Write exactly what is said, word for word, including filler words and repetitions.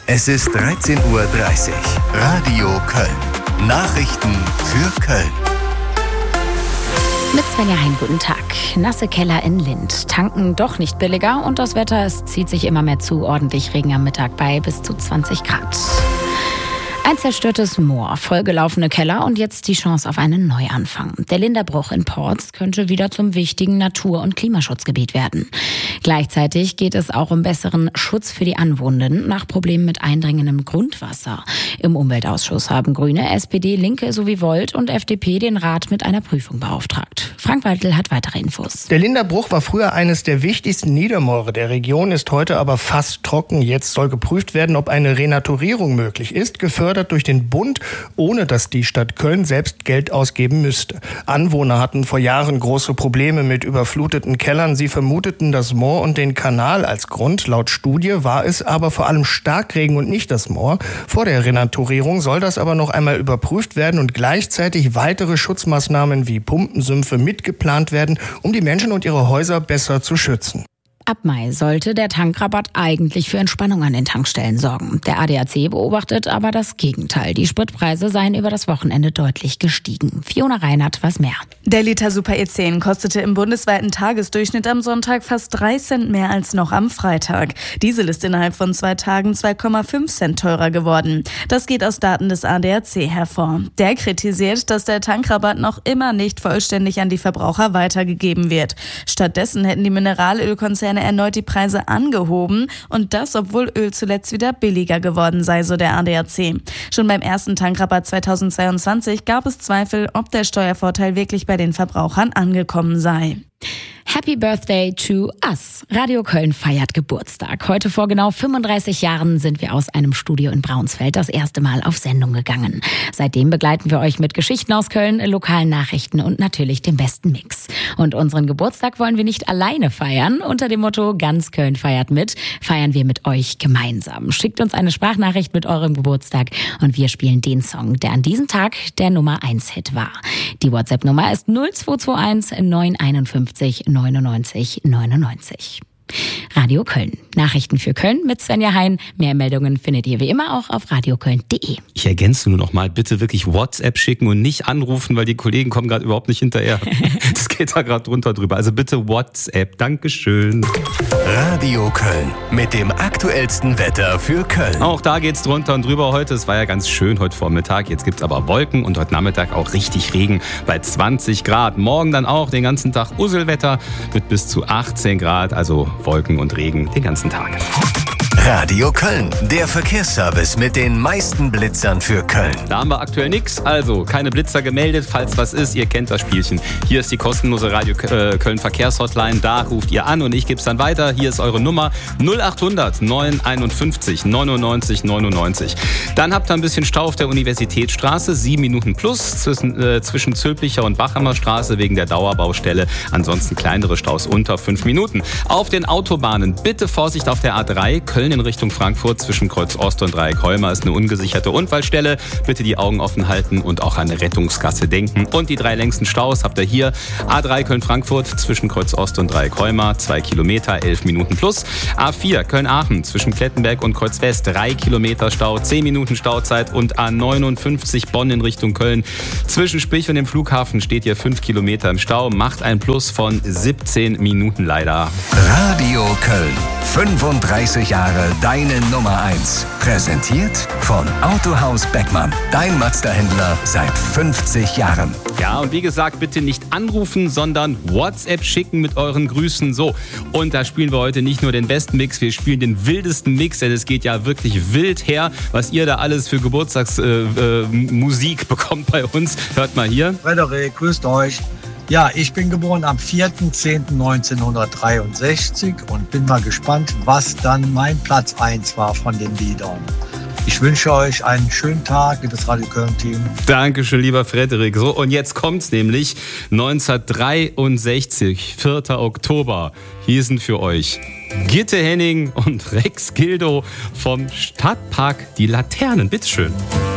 Es ist dreizehn Uhr dreißig. Radio Köln. Nachrichten für Köln. Mit Svenja Hein, guten Tag. Nasse Keller in Lindt. Tanken doch nicht billiger und das Wetter, es zieht sich immer mehr zu. Ordentlich Regen am Mittag bei bis zu zwanzig Grad. Ein zerstörtes Moor, vollgelaufene Keller und jetzt die Chance auf einen Neuanfang. Der Linderbruch in Porz könnte wieder zum wichtigen Natur- und Klimaschutzgebiet werden. Gleichzeitig geht es auch um besseren Schutz für die Anwohnenden nach Problemen mit eindringendem Grundwasser. Im Umweltausschuss haben Grüne, S P D, Linke sowie Volt und F D P den Rat mit einer Prüfung beauftragt. Frank Waltel hat weitere Infos. Der Linderbruch war früher eines der wichtigsten Niedermoore der Region, ist heute aber fast trocken. Jetzt soll geprüft werden, ob eine Renaturierung möglich ist, gefördert durch den Bund, ohne dass die Stadt Köln selbst Geld ausgeben müsste. Anwohner hatten vor Jahren große Probleme mit überfluteten Kellern. Sie vermuteten das Moor und den Kanal als Grund. Laut Studie war es aber vor allem Starkregen und nicht das Moor. Vor der Renaturierung soll das aber noch einmal überprüft werden und gleichzeitig weitere Schutzmaßnahmen wie Pumpensümpfe mitgeplant werden, um die Menschen und ihre Häuser besser zu schützen. Ab Mai sollte der Tankrabatt eigentlich für Entspannung an den Tankstellen sorgen. Der A D A C beobachtet aber das Gegenteil. Die Spritpreise seien über das Wochenende deutlich gestiegen. Fiona Reinhardt, was mehr. Der Liter Super E zehn kostete im bundesweiten Tagesdurchschnitt am Sonntag fast drei Cent mehr als noch am Freitag. Diesel ist innerhalb von zwei Tagen zwei Komma fünf Cent teurer geworden. Das geht aus Daten des A D A C hervor. Der kritisiert, dass der Tankrabatt noch immer nicht vollständig an die Verbraucher weitergegeben wird. Stattdessen hätten die Mineralölkonzerne erneut die Preise angehoben und das, obwohl Öl zuletzt wieder billiger geworden sei, so der A D A C. Schon beim ersten Tankrabatt zweitausendzweiundzwanzig gab es Zweifel, ob der Steuervorteil wirklich bei den Verbrauchern angekommen sei. Happy Birthday to us. Radio Köln feiert Geburtstag. Heute vor genau fünfunddreißig Jahren sind wir aus einem Studio in Braunsfeld das erste Mal auf Sendung gegangen. Seitdem begleiten wir euch mit Geschichten aus Köln, lokalen Nachrichten und natürlich dem besten Mix. Und unseren Geburtstag wollen wir nicht alleine feiern. Unter dem Motto Ganz Köln feiert mit, feiern wir mit euch gemeinsam. Schickt uns eine Sprachnachricht mit eurem Geburtstag und wir spielen den Song, der an diesem Tag der Nummer eins Hit war. Die WhatsApp-Nummer ist null zwei zwei eins neun fünf eins neunundneunzig neunundneunzig. Radio Köln. Nachrichten für Köln mit Svenja Hein. Mehr Meldungen findet ihr wie immer auch auf radioköln punkt de. Ich ergänze nur noch mal, bitte wirklich WhatsApp schicken und nicht anrufen, weil die Kollegen kommen gerade überhaupt nicht hinterher. Das geht da gerade drunter drüber. Also bitte WhatsApp. Dankeschön. Radio Köln mit dem aktuellsten Wetter für Köln. Auch da geht's drunter und drüber heute. Es war ja ganz schön heute Vormittag. Jetzt gibt's aber Wolken und heute Nachmittag auch richtig Regen bei zwanzig Grad. Morgen dann auch den ganzen Tag Usselwetter mit bis zu achtzehn Grad. Also Wolken und Regen den ganzen Tag. Radio Köln, der Verkehrsservice mit den meisten Blitzern für Köln. Da haben wir aktuell nichts, also keine Blitzer gemeldet. Falls was ist, ihr kennt das Spielchen. Hier ist die kostenlose Radio Köln Verkehrshotline. Da ruft ihr an und ich gebe es dann weiter. Hier ist eure Nummer null achthundert neun einundfünfzig neunundneunzig neunundneunzig. Dann habt ihr ein bisschen Stau auf der Universitätsstraße. Sieben Minuten plus zwischen, äh, zwischen Zülpicher und Bachhammer Straße wegen der Dauerbaustelle. Ansonsten kleinere Staus unter fünf Minuten. Auf den Autobahnen bitte Vorsicht auf der A drei. Köln in Richtung Frankfurt zwischen Kreuz Ost und Dreieck Holmer ist eine ungesicherte Unfallstelle. Bitte die Augen offen halten und auch an eine Rettungsgasse denken. Und die drei längsten Staus habt ihr hier. A drei Köln-Frankfurt zwischen Kreuz Ost und Dreieck Holmer, zwei Kilometer, elf Minuten plus. A vier Köln-Aachen zwischen Klettenberg und Kreuz West, drei Kilometer Stau, zehn Minuten Stauzeit. Und A neunundfünfzig Bonn in Richtung Köln. Zwischen Spich und dem Flughafen steht ihr fünf Kilometer im Stau. Macht ein Plus von siebzehn Minuten leider. Radio Köln. fünfunddreißig Jahre deine Nummer eins. Präsentiert von Autohaus Beckmann. Dein Mazda-Händler seit fünfzig Jahren. Ja, und wie gesagt, bitte nicht anrufen, sondern WhatsApp schicken mit euren Grüßen. So, und da spielen wir heute nicht nur den besten Mix, wir spielen den wildesten Mix, denn es geht ja wirklich wild her, was ihr da alles für Geburtstagsmusik äh, äh, bekommt bei uns. Hört mal hier. Frederik, grüßt euch. Ja, ich bin geboren am vierter zehnter neunzehnhundertdreiundsechzig und bin mal gespannt, was dann mein Platz eins war von den Liedern. Ich wünsche euch einen schönen Tag mit das Radio Köln-Team. Dankeschön, lieber Frederik. So, und jetzt kommt's nämlich neunzehnhundertdreiundsechzig, vierter Oktober. Hier sind für euch Gitte Henning und Rex Gildo vom Stadtpark Die Laternen. Bitteschön.